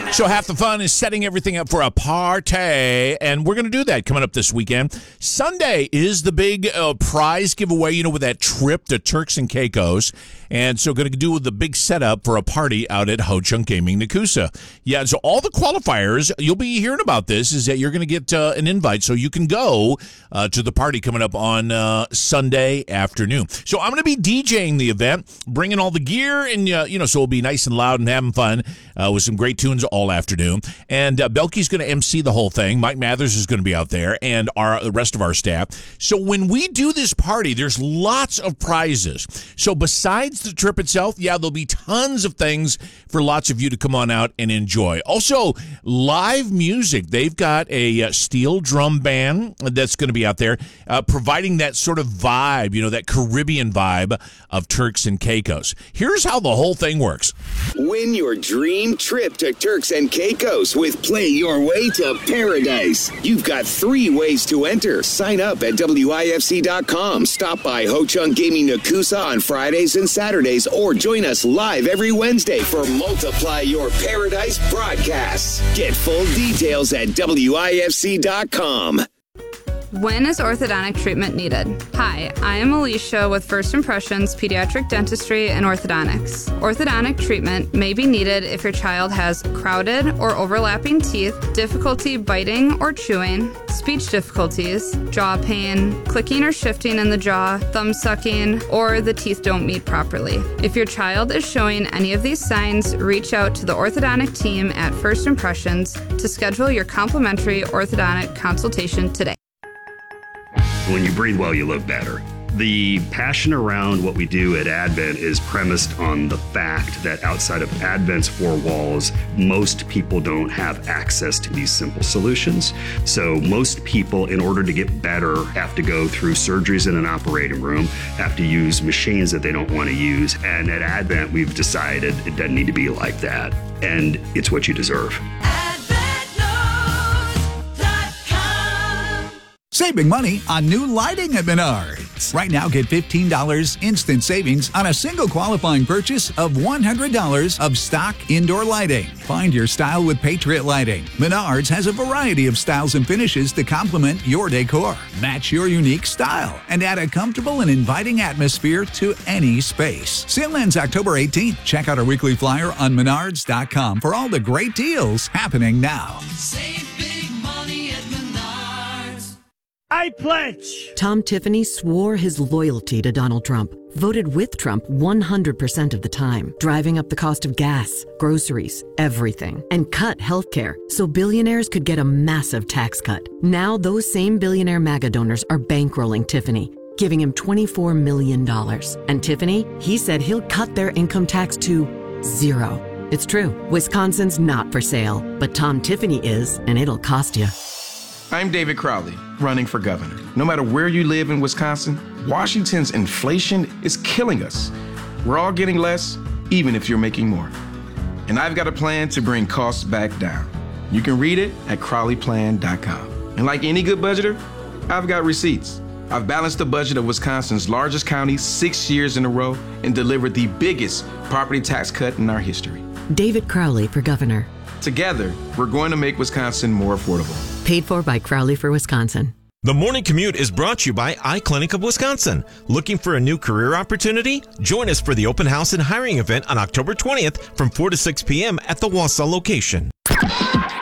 So half the fun is setting everything up for a party, and we're going to do that coming up this weekend. Sunday is the big prize giveaway, with that trip to Turks and Caicos. And so going to do the big setup for a party out at Ho Chunk Gaming Nakusa. Yeah, so all the qualifiers, you'll be hearing about this, is that you're going to get an invite so you can go to the party coming up on Sunday afternoon. So I'm going to be DJing the event, bringing all the gear, and, so it'll be nice and loud and having fun with some great tunes all afternoon. And Belky's going to MC the whole thing. Mike Mathers is going to be out there, and the rest of our staff. So when we do this party, there's lots of prizes. So besides the trip itself, there'll be tons of things for lots of you to come on out and enjoy. Also, live music. They've got a steel drum band that's going to be out there providing that sort of vibe, that Caribbean vibe of Turks and Caicos. Here's how the whole thing works. Win your dream trip to Turks and Caicos with Play Your Way to Paradise. You've got 3 ways to enter. Sign up at WIFC.com. Stop by Ho Chunk Gaming Nakusa on Fridays and Saturdays, or join us live every Wednesday for Multiply Your Paradise broadcasts. Get full details at WIFC.com. When is orthodontic treatment needed? Hi, I am Alicia with First Impressions Pediatric Dentistry and Orthodontics. Orthodontic treatment may be needed if your child has crowded or overlapping teeth, difficulty biting or chewing, speech difficulties, jaw pain, clicking or shifting in the jaw, thumb sucking, or the teeth don't meet properly. If your child is showing any of these signs, reach out to the orthodontic team at First Impressions to schedule your complimentary orthodontic consultation today. When you breathe well, you look better. The passion around what we do at Advent is premised on the fact that outside of Advent's 4 walls, most people don't have access to these simple solutions. So most people, in order to get better, have to go through surgeries in an operating room, have to use machines that they don't want to use. And at Advent, we've decided it doesn't need to be like that. And it's what you deserve. Saving money on new lighting at Menards. Right now, get $15 instant savings on a single qualifying purchase of $100 of stock indoor lighting. Find your style with Patriot Lighting. Menards has a variety of styles and finishes to complement your decor. Match your unique style and add a comfortable and inviting atmosphere to any space. Sale ends October 18th. Check out our weekly flyer on Menards.com for all the great deals happening now. Save big money at Menards. I pledge! Tom Tiffany swore his loyalty to Donald Trump, voted with Trump 100% of the time, driving up the cost of gas, groceries, everything, and cut healthcare so billionaires could get a massive tax cut. Now those same billionaire MAGA donors are bankrolling Tiffany, giving him $24 million. And Tiffany, he said he'll cut their income tax to 0. It's true, Wisconsin's not for sale, but Tom Tiffany is, and it'll cost you. I'm David Crowley, running for governor. No matter where you live in Wisconsin, Washington's inflation is killing us. We're all getting less, even if you're making more. And I've got a plan to bring costs back down. You can read it at CrowleyPlan.com. And like any good budgeter, I've got receipts. I've balanced the budget of Wisconsin's largest county 6 years in a row and delivered the biggest property tax cut in our history. David Crowley for governor. Together, we're going to make Wisconsin more affordable. Paid for by Crowley for Wisconsin. The Morning Commute is brought to you by iClinic of Wisconsin. Looking for a new career opportunity? Join us for the open house and hiring event on October 20th from 4 to 6 p.m. at the Wausau location.